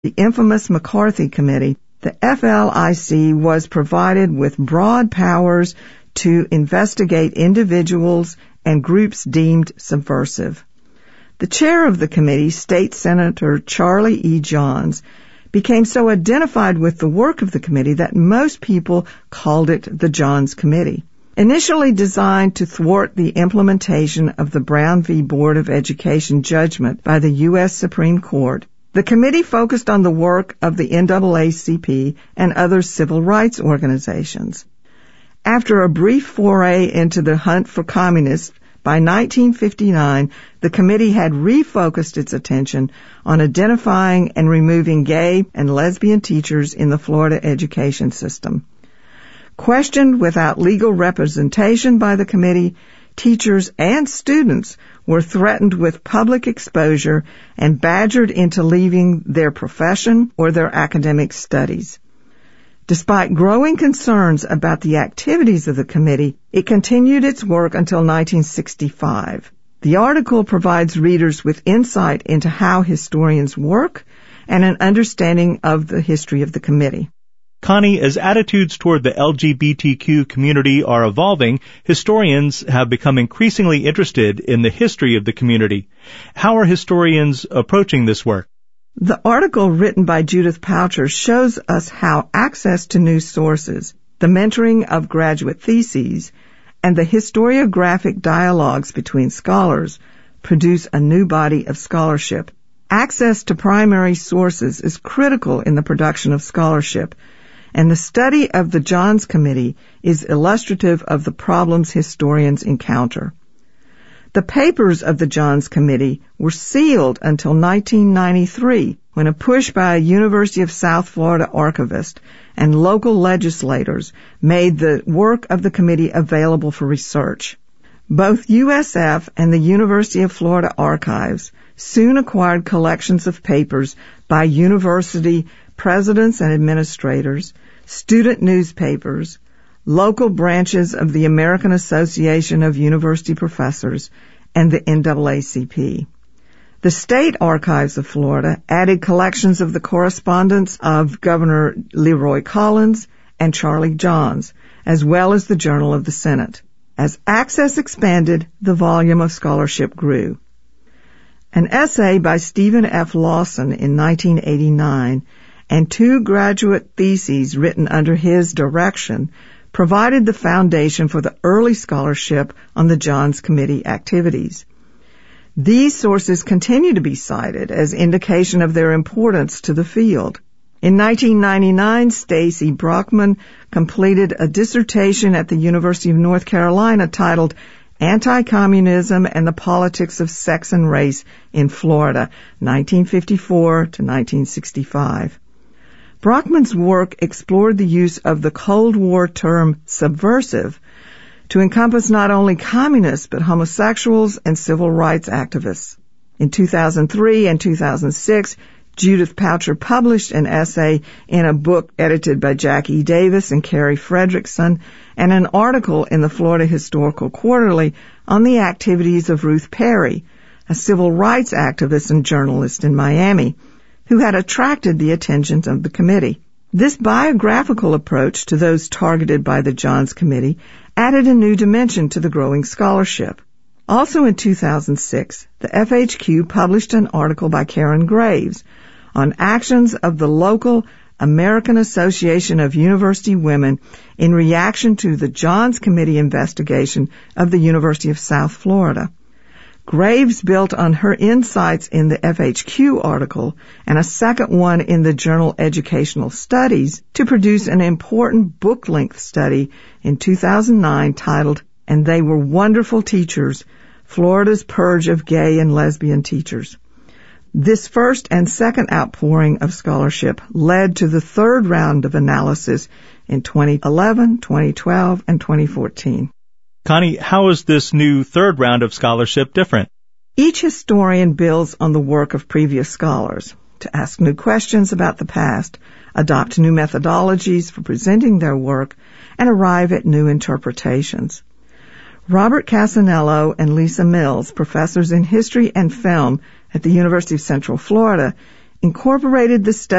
the infamous McCarthy Committee, the FLIC was provided with broad powers to investigate individuals and groups deemed subversive. The chair of the committee, State Senator Charlie E. Johns, became so identified with the work of the committee that most people called it the Johns Committee. Initially designed to thwart the implementation of the Brown v. Board of Education judgment by the U.S. Supreme Court, the committee focused on the work of the NAACP and other civil rights organizations. After a brief foray into the hunt for communists, by 1959, the committee had refocused its attention on identifying and removing gay and lesbian teachers in the Florida education system. Questioned without legal representation by the committee, teachers and students were threatened with public exposure and badgered into leaving their profession or their academic studies. Despite growing concerns about the activities of the committee, it continued its work until 1965. The article provides readers with insight into how historians work and an understanding of the history of the committee. Connie, as attitudes toward the LGBTQ community are evolving, historians have become increasingly interested in the history of the community. How are historians approaching this work? The article written by Judith Poucher shows us how access to new sources, the mentoring of graduate theses, and the historiographic dialogues between scholars produce a new body of scholarship. Access to primary sources is critical in the production of scholarship, and the study of the Johns Committee is illustrative of the problems historians encounter. The papers of the Johns Committee were sealed until 1993, when a push by a University of South Florida archivist and local legislators made the work of the committee available for research. Both USF and the University of Florida Archives soon acquired collections of papers by university presidents and administrators, student newspapers, local branches of the American Association of University Professors, and the NAACP. The State Archives of Florida added collections of the correspondence of Governor Leroy Collins and Charlie Johns, as well as the Journal of the Senate. As access expanded, the volume of scholarship grew. An essay by Stephen F. Lawson in 1989 and 2 graduate theses written under his direction provided the foundation for the early scholarship on the Johns Committee activities. These sources continue to be cited as indication of their importance to the field. In 1999, Stacy Brockman completed a dissertation at the University of North Carolina titled Anti-Communism and the Politics of Sex and Race in Florida, 1954 to 1965. Brockman's work explored the use of the Cold War term subversive to encompass not only communists but homosexuals and civil rights activists. In 2003 and 2006, Judith Poucher published an essay in a book edited by Jack E. Davis and Carrie Fredrickson and an article in the Florida Historical Quarterly on the activities of Ruth Perry, a civil rights activist and journalist in Miami, who had attracted the attention of the committee. This biographical approach to those targeted by the Johns Committee added a new dimension to the growing scholarship. Also in 2006, the FHQ published an article by Karen Graves on actions of the local American Association of University Women in reaction to the Johns Committee investigation of the University of South Florida. Graves built on her insights in the FHQ article and a second one in the journal Educational Studies to produce an important book-length study in 2009 titled, "And They Were Wonderful Teachers, Florida's Purge of Gay and Lesbian Teachers." This first and second outpouring of scholarship led to the third round of analysis in 2011, 2012, and 2014. Connie, how is this new third round of scholarship different? Each historian builds on the work of previous scholars to ask new questions about the past, adopt new methodologies for presenting their work, and arrive at new interpretations. Robert Casanello and Lisa Mills, professors in history and film at the University of Central Florida, incorporated the study